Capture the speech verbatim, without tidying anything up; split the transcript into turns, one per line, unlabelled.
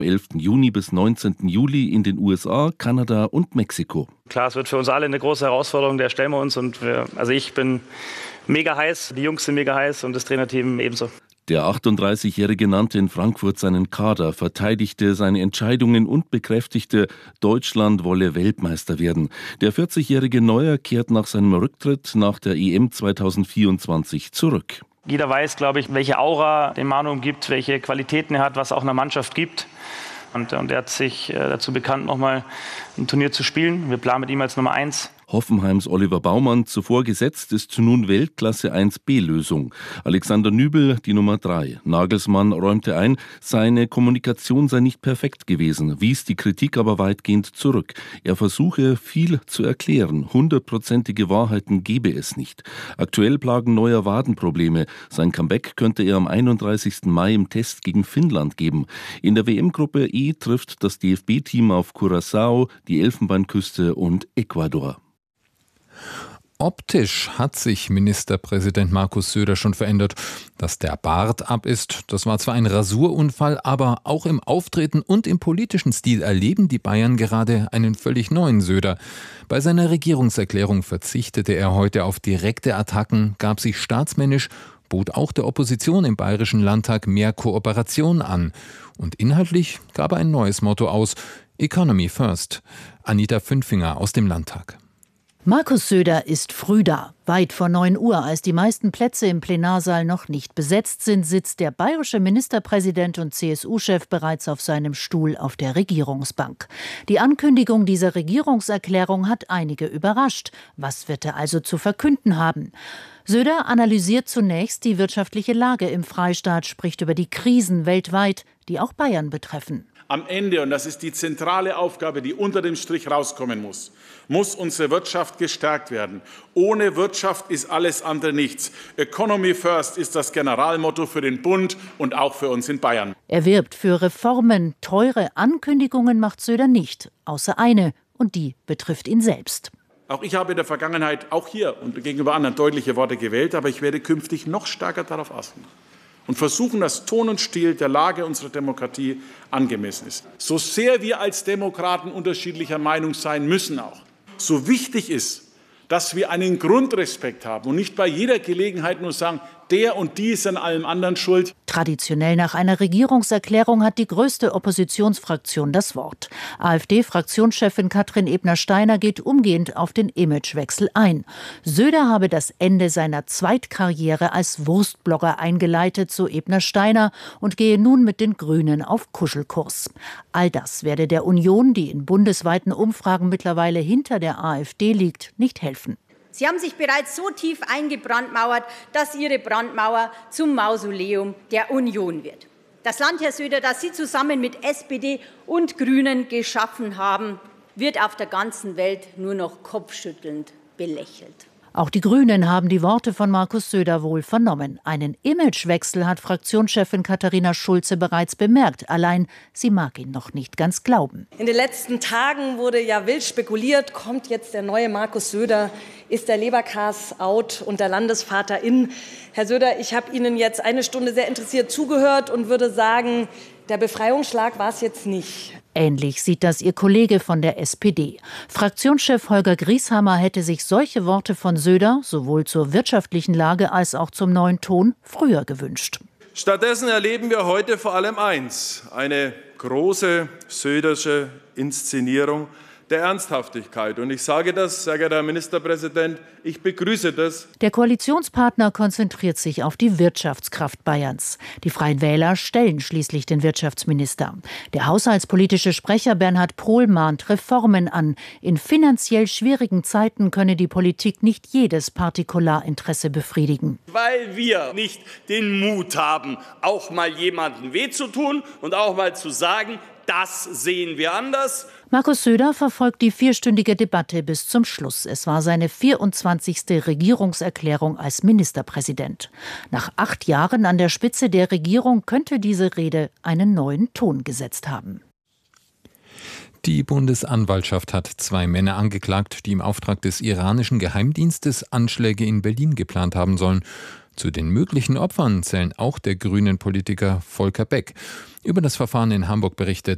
elften Juni bis neunzehnten Juli in den U S A, Kanada und Mexiko.
Klar, es wird für uns alle eine große Herausforderung, der stellen wir uns. Und wir, also ich bin mega heiß, die Jungs sind mega heiß und das Trainerteam ebenso.
Der achtunddreißigjährige nannte in Frankfurt seinen Kader, verteidigte seine Entscheidungen und bekräftigte, Deutschland wolle Weltmeister werden. Der vierzigjährige Neuer kehrt nach seinem Rücktritt nach der E M zweitausendvierundzwanzig zurück.
Jeder weiß, glaube ich, welche Aura den Manu gibt, welche Qualitäten er hat, was auch einer Mannschaft gibt. Und, und er hat sich äh, dazu bekannt, nochmal ein Turnier zu spielen. Wir planen mit ihm als Nummer eins.
Hoffenheims Oliver Baumann, zuvor gesetzt, ist nun Weltklasse eins B-Lösung. Alexander Nübel die Nummer drei. Nagelsmann räumte ein, seine Kommunikation sei nicht perfekt gewesen, wies die Kritik aber weitgehend zurück. Er versuche, viel zu erklären. Hundertprozentige Wahrheiten gebe es nicht. Aktuell plagen Neuer Wadenprobleme. Sein Comeback könnte er am einunddreißigsten Mai im Test gegen Finnland geben. In der W M-Gruppe E trifft das D F B-Team auf Curaçao, die Elfenbeinküste und Ecuador.
Optisch hat sich Ministerpräsident Markus Söder schon verändert. Dass der Bart ab ist, das war zwar ein Rasurunfall, aber auch im Auftreten und im politischen Stil erleben die Bayern gerade einen völlig neuen Söder. Bei seiner Regierungserklärung verzichtete er heute auf direkte Attacken, gab sich staatsmännisch, bot auch der Opposition im Bayerischen Landtag mehr Kooperation an. Und inhaltlich gab er ein neues Motto aus: Economy First. Anita Fünfinger aus dem Landtag.
Markus Söder ist früh da. Weit vor neun Uhr, als die meisten Plätze im Plenarsaal noch nicht besetzt sind, sitzt der bayerische Ministerpräsident und C S U-Chef bereits auf seinem Stuhl auf der Regierungsbank. Die Ankündigung dieser Regierungserklärung hat einige überrascht. Was wird er also zu verkünden haben? Söder analysiert zunächst die wirtschaftliche Lage im Freistaat, spricht über die Krisen weltweit, die auch Bayern betreffen.
Am Ende, und das ist die zentrale Aufgabe, die unter dem Strich rauskommen muss, muss unsere Wirtschaft gestärkt werden. Ohne Wirtschaft ist alles andere nichts. Economy First ist das Generalmotto für den Bund und auch für uns in Bayern.
Er wirbt für Reformen. Teure Ankündigungen macht Söder nicht, außer eine, und die betrifft ihn selbst.
Auch ich habe in der Vergangenheit, auch hier und gegenüber anderen, deutliche Worte gewählt, aber ich werde künftig noch stärker darauf achten und versuchen, dass Ton und Stil der Lage unserer Demokratie angemessen ist. So sehr wir als Demokraten unterschiedlicher Meinung sein müssen auch, so wichtig ist, dass wir einen Grundrespekt haben und nicht bei jeder Gelegenheit nur sagen, der und die ist an allem anderen schuld.
Traditionell nach einer Regierungserklärung hat die größte Oppositionsfraktion das Wort. AfD-Fraktionschefin Katrin Ebner-Steiner geht umgehend auf den Imagewechsel ein. Söder habe das Ende seiner Zweitkarriere als Wurstblogger eingeleitet, so Ebner-Steiner, und gehe nun mit den Grünen auf Kuschelkurs. All das werde der Union, die in bundesweiten Umfragen mittlerweile hinter der AfD liegt, nicht helfen.
Sie haben sich bereits so tief eingebrandmauert, dass Ihre Brandmauer zum Mausoleum der Union wird. Das Land, Herr Söder, das Sie zusammen mit S P D und Grünen geschaffen haben, wird auf der ganzen Welt nur noch kopfschüttelnd belächelt.
Auch die Grünen haben die Worte von Markus Söder wohl vernommen. Einen Imagewechsel hat Fraktionschefin Katharina Schulze bereits bemerkt. Allein sie mag ihn noch nicht ganz glauben.
In den letzten Tagen wurde ja wild spekuliert, kommt jetzt der neue Markus Söder, ist der Leberkas out und der Landesvater in. Herr Söder, ich habe Ihnen jetzt eine Stunde sehr interessiert zugehört und würde sagen, der Befreiungsschlag war es jetzt nicht.
Ähnlich sieht das ihr Kollege von der S P D. Fraktionschef Holger Grieshammer hätte sich solche Worte von Söder sowohl zur wirtschaftlichen Lage als auch zum neuen Ton früher gewünscht.
Stattdessen erleben wir heute vor allem eins: eine große södersche Inszenierung der Ernsthaftigkeit. Und ich sage das, sehr geehrter Herr Ministerpräsident, ich begrüße das.
Der Koalitionspartner konzentriert sich auf die Wirtschaftskraft Bayerns. Die Freien Wähler stellen schließlich den Wirtschaftsminister. Der haushaltspolitische Sprecher Bernhard Pohl mahnt Reformen an. In finanziell schwierigen Zeiten könne die Politik nicht jedes Partikularinteresse befriedigen.
Weil wir nicht den Mut haben, auch mal jemandem weh zu tun und auch mal zu sagen, das sehen wir anders.
Markus Söder verfolgt die vierstündige Debatte bis zum Schluss. Es war seine vierundzwanzigste Regierungserklärung als Ministerpräsident. Nach acht Jahren an der Spitze der Regierung könnte diese Rede einen neuen Ton gesetzt haben.
Die Bundesanwaltschaft hat zwei Männer angeklagt, die im Auftrag des iranischen Geheimdienstes Anschläge in Berlin geplant haben sollen. Zu den möglichen Opfern zählen auch der Grünen-Politiker Volker Beck. Über das Verfahren in Hamburg berichtet